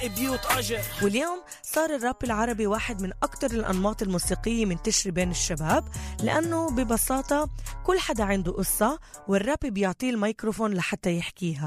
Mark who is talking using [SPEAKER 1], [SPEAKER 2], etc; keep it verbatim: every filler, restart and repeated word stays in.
[SPEAKER 1] باقي بيوت أجر.
[SPEAKER 2] واليوم صار الراب العربي واحد من أكتر الأنماط الموسيقية منتشرة بين الشباب، لأنه ببساطة كل حدا عنده قصة والراب بيعطيه الميكروفون لحتى يحكيها.